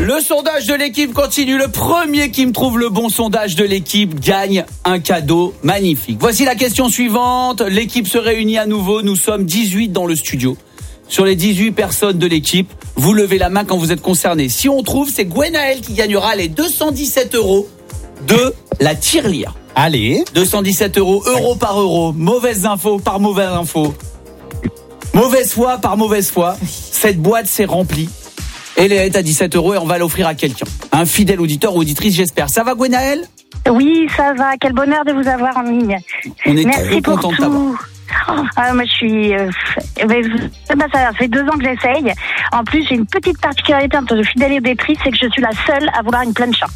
Le sondage de l'équipe continue. Le premier qui me trouve le bon sondage de l'équipe gagne un cadeau magnifique. Voici la question suivante. L'équipe se réunit à nouveau. Nous sommes 18 dans le studio. Sur les 18 personnes de l'équipe, vous levez la main quand vous êtes concerné. Si on trouve, c'est Gwenaël qui gagnera les 217 € de la tirelire. Allez. 217 €, euro par euro. Mauvaise info par mauvaise info. Mauvaise foi par mauvaise foi. Cette boîte s'est remplie. Et Léa est à 17 € et on va l'offrir à quelqu'un. Un fidèle auditeur ou auditrice, j'espère. Ça va, Gwenaël ? Oui, ça va. Quel bonheur de vous avoir en ligne. On est Merci trop content de t'avoir. Moi, je suis. Ça fait 2 ans que j'essaye. En plus, j'ai une petite particularité en tant que fidèle auditrice, c'est que je suis la seule à vouloir une plancha.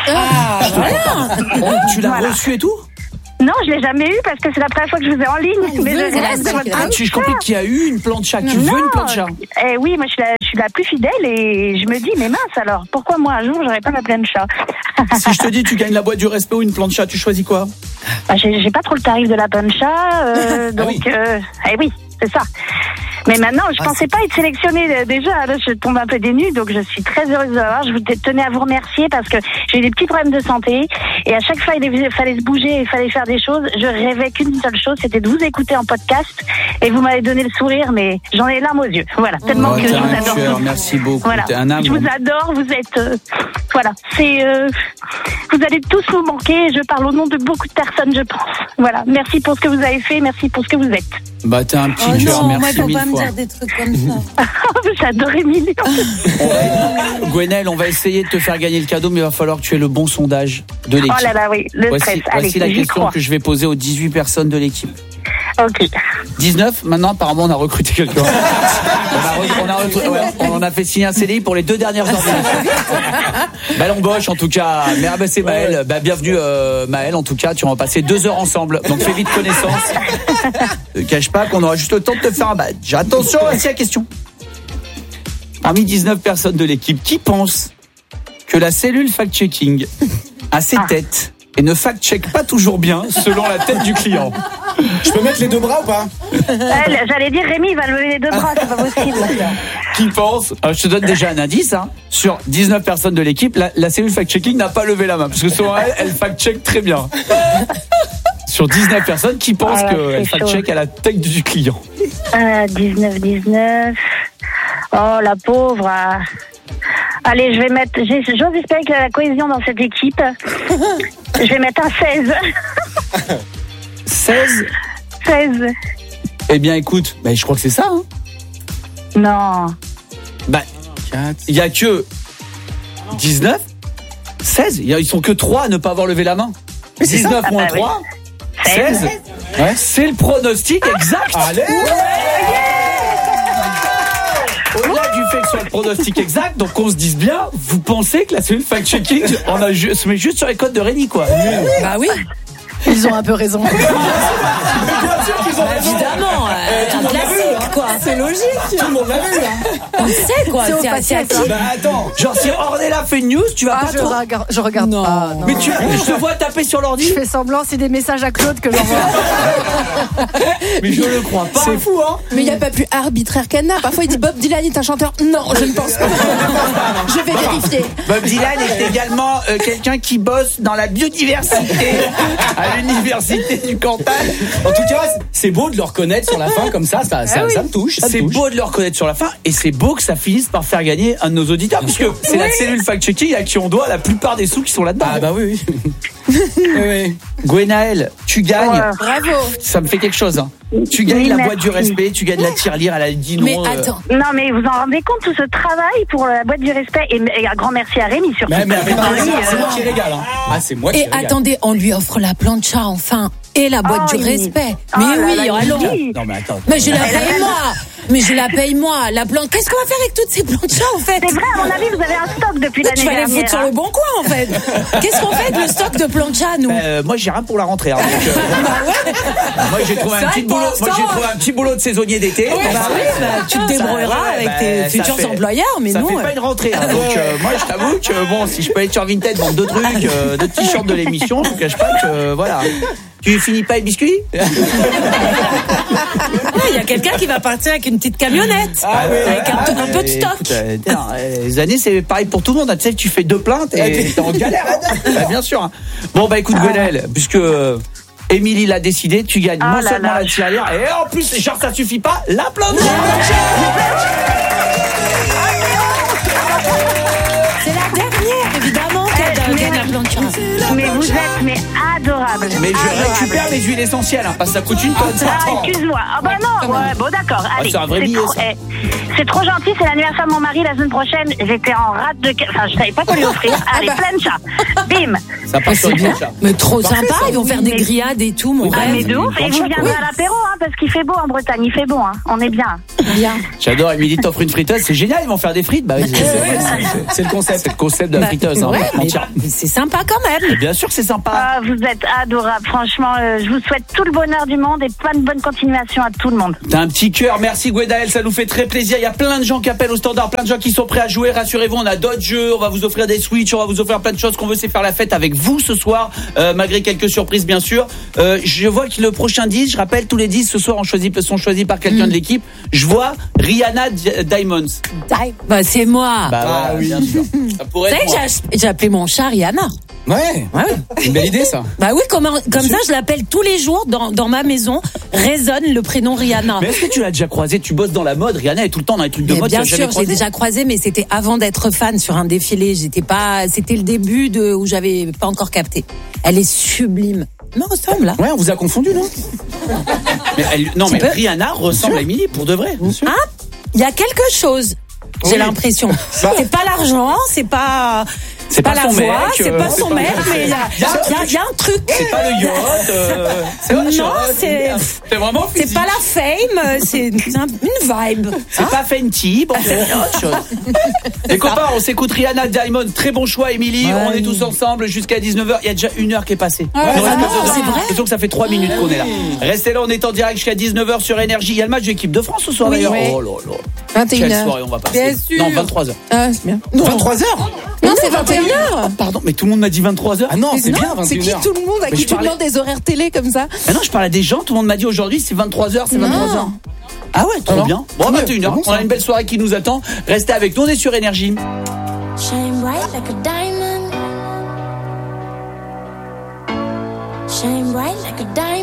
Tu l'as reçue et tout ? Non, je l'ai jamais eu parce que c'est la première fois que je vous ai en ligne. Mais je compris qu'il y a eu une plancha. Tu veux une plancha ? Oui, moi je suis la plus fidèle et je me dis, mais mince alors, pourquoi moi un jour j'aurais pas ma plancha ? Si je te dis tu gagnes la boîte du respect ou une plancha, tu choisis quoi ? J'ai pas trop le tarif de la plancha, donc oui, c'est ça. Mais maintenant, je pensais pas être sélectionnée déjà. Là, je tombe un peu dénue, donc je suis très heureuse de l'avoir. Je tenais à vous remercier parce que j'ai eu des petits problèmes de santé et à chaque fois il fallait se bouger, il fallait faire des choses. Je rêvais qu'une seule chose, c'était de vous écouter en podcast et vous m'avez donné le sourire, mais j'en ai les larmes aux yeux. Voilà, tellement que je vous adore. Merci beaucoup. Voilà, je vous adore. Vous êtes, vous allez tous nous manquer. Je parle au nom de beaucoup de personnes, je pense. Voilà, merci pour ce que vous avez fait, merci pour ce que vous êtes. Bah t'as un petit cœur, merci mille fois. Dire des trucs comme ça. J'adore Émilie. Gwenaël, on va essayer de te faire gagner le cadeau, mais il va falloir que tu aies le bon sondage de l'équipe. Oh là là, oui, le stress. Voici la question que je vais poser aux 18 personnes de l'équipe. Ok. 19, maintenant apparemment on a recruté quelqu'un. On a fait signer un CDI pour les 2 dernières heures. Belle embauche en tout cas. Mais c'est Maël. Bienvenue Maël, en tout cas tu vas passer 2 heures ensemble. Donc fais vite connaissance. Ne cache pas qu'on aura juste le temps de te faire un badge. Attention, voici la question. Parmi 19 personnes de l'équipe, qui pense que la cellule fact-checking a ses têtes et ne fact-check pas toujours bien selon la tête du client? Je peux mettre les 2 bras ou pas? J'allais dire Rémi, il va lever les 2 bras, c'est pas possible. Qui pense, je te donne déjà un indice, sur 19 personnes de l'équipe, la cellule fact-checking n'a pas levé la main, parce que selon elle fact-check très bien. Sur 19 personnes, qui pense qu'elle fact-check à la tête du client? 19. Oh, la pauvre. Allez, je vais mettre. J'ose espérer qu'il y a la cohésion dans cette équipe. Je vais mettre un 16. 16 Eh bien, écoute, je crois que c'est ça. Non. Il n'y a que 19 16 ils sont que 3 à ne pas avoir levé la main. 19 moins 3 16 ouais. C'est le pronostic exact. Allez. Au-delà du fait que ce soit le pronostic exact, donc on se dise bien, vous pensez que la cellule fact-checking se met juste sur les codes de Rémi, quoi. Bah oui. Ils ont un peu raison. Évidemment, un classique, quoi. C'est logique. Tout le monde l'a vu, On sait, quoi. C'est asiatique. Attends, genre si Ornella fait une news, tu vas pas trop... Je regarde non. pas. Non. Mais je te vois taper sur l'ordi. Je fais semblant, c'est des messages à Claude que j'envoie. Mais je le crois pas. C'est fou, Mais il n'y a pas plus arbitraire qu'Anna. Parfois il dit Bob Dylan est un chanteur. Non, je ne pense pas. Je vais vérifier. Bob Dylan est également quelqu'un qui bosse dans la biodiversité à l'université du Cantal. En tout cas, c'est beau de le reconnaître sur la fin comme ça me touche. C'est beau de le reconnaître sur la fin et c'est beau que ça finisse par faire gagner un de nos auditeurs, puisque c'est la cellule fact-checking à qui on doit la plupart des sous qui sont là-dedans. Ah bah oui. Oui. Gwenaël, tu gagnes. Bravo. Ça me fait quelque chose. Tu gagnes la boîte du respect, tu gagnes la tirelire, elle a dit non. Mais attends. Non, mais vous en rendez compte, tout ce travail pour la boîte du respect, et un grand merci à Rémi surtout. Mais c'est moi qui régale. C'est moi qui régale. Et attendez, on lui offre la plancha enfin. Et la boîte du respect. Mais allons. Non mais attends. Mais je la paye moi. La plante. Qu'est-ce qu'on va faire avec toutes ces planchas en fait? C'est vrai, à mon avis, vous avez un stock depuis l'année Tu vas dernière. les foutre sur le bon coin en fait. Qu'est-ce qu'on fait avec le stock de planchas nous? Moi j'ai rien pour la rentrée. Moi j'ai trouvé un petit boulot de saisonnier d'été. Tu te débrouilleras avec tes futurs employeurs, mais ça nous. Ça fait pas une rentrée. Donc moi je t'avoue que si je peux aller sur Vinted vendre 2 trucs, 2 t-shirts de l'émission, je ne cache pas que voilà. Tu finis pas les biscuits? Il y a quelqu'un qui va partir avec une petite camionnette. Avec un peu de stock. Écoute, les années, c'est pareil pour tout le monde. Tu sais, tu fais 2 plaintes et t'es en galère. Bien sûr. Bon, écoute, Gwenaëlle, puisque Émilie l'a décidé, tu gagnes non seulement la tirelire, et en plus, genre, ça suffit pas, la plainte. C'est la dernière, évidemment, qui gagne la plancha. Mais vous êtes adorables. Mais je Adorables. récupère les huiles essentielles, parce que ça coûte une tonne. Excuse-moi. Ah bah non, ouais, bon d'accord. Allez, c'est un vrai billet, ça. C'est trop gentil, c'est l'anniversaire de mon mari la semaine prochaine. J'étais en rate de... Enfin, je savais pas quoi lui offrir. Allez, plancha. Bim. Ça passe sur bien. Mais trop sympa, ils vont faire des grillades et tout, mon Ah, rêve. mais de ouf. Et vous viendrez à l'apéro, parce qu'il fait beau en Bretagne. Il fait bon, on est bien. J'adore, Émilie t'offre une friteuse, c'est génial, ils vont faire des frites. Bah oui, C'est le concept. c'est le concept de la friteuse. Ouais, pas te mentir. mais c'est sympa quand même. Bien sûr que c'est sympa. Ah, vous êtes adorables. Franchement, je vous souhaite tout le bonheur du monde et plein de bonne continuation à tout le monde. T'as un petit cœur, merci Gwenaëlle, ça nous fait très plaisir. Il y a plein de gens qui appellent au standard, plein de gens qui sont prêts à jouer. Rassurez-vous, on a d'autres jeux, on va vous offrir des Switch, on va vous offrir plein de choses. Qu'on veut, c'est faire la fête avec vous ce soir, malgré quelques surprises bien sûr. Je vois que le prochain 10, je rappelle, tous les 10 ce soir sont choisis par quelqu'un de l'équipe. Je vois Rihanna Diamonds. Bah c'est moi. Voilà, oui. bien sûr. Ça pourrait Vous être savez moi. que j'ai appelé mon chat Rihanna. Ouais. C'est une belle idée, ça. Bah oui, comme ça je l'appelle tous les jours dans ma maison. Résonne le prénom Rihanna. Mais est-ce que tu l'as déjà croisé? Tu bosses dans la mode, Rihanna est tout le temps dans les trucs de Mais mode. bien tu l'as jamais sûr, j'ai croisée déjà croisé, mais c'était avant d'être fan sur un défilé. C'était le début où j'avais pas encore capté. Elle est sublime. Elle me ressemble là. Ouais, on vous a confondu, non? Mais Rihanna ressemble à Émilie pour de vrai. Ah, il y a quelque chose. J'ai l'impression. C'est pas l'argent, c'est pas la son voix, mec, c'est pas son pas- mec, mais il y a un truc. C'est pas le yacht. C'est autre Non, chose. C'est vraiment c'est physique. pas la fame, c'est une vibe. C'est pas Fenty, bon, c'est autre chose. Les copains, on s'écoute Rihanna Diamond. Très bon choix, Émilie. Ouais. On est tous ensemble jusqu'à 19h. Il y a déjà 1 heure qui est passée. Ah non, c'est vrai. Et donc, ça fait 3 minutes qu'on est là. Restez là, on est en direct jusqu'à 19h sur Énergie. Il y a le match de l'équipe de France ce soir d'ailleurs. Oui. Oh là là. 21h. Quelle soirée on va passer. Bien sûr. Non, 23h. Ah, c'est bien. 23h? Non, c'est 21h. Pardon, mais tout le monde m'a dit 23h. Ah non, c'est bien, C'est qui 21h. tout le monde à Mais qui je tu parlais- demandes des horaires télé comme ça? Ah non, je parle à des gens, tout le monde m'a dit aujourd'hui c'est 23h, c'est 23h. Ah ouais, trop Alors, bien. Bon, tant mieux, 21h, c'est bon, on a ça. une belle soirée qui nous attend. Restez avec nous, on est sur Énergie. Shine bright like a diamond. Shine bright like a diamond.